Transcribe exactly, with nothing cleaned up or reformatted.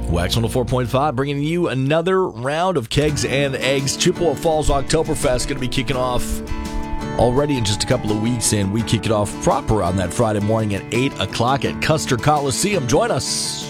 Wax one oh four point five bringing you another round of Kegs and Eggs. Chippewa Falls Oktoberfest going to be kicking off already in just a couple of weeks, and we kick it off proper on that Friday morning at eight o'clock at Custer Coliseum. Join us.